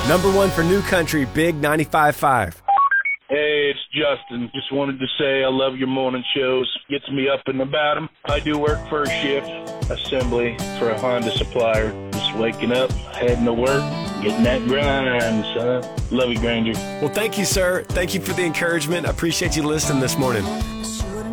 Number one for New Country, Big 95.5. Hey, it's Justin. Just wanted to say I love your morning shows. Gets me up and about them. I do work first shift, assembly for a Honda supplier. Just waking up, heading to work, getting that grind, son. Love you, Granger. Well, thank you, sir. Thank you for the encouragement. I appreciate you listening this morning.